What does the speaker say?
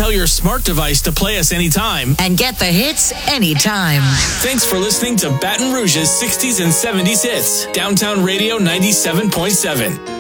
tell your smart device to play us anytime. And get the hits anytime. Thanks for listening to Baton Rouge's 60s and 70s hits. Downtown Radio 97.7.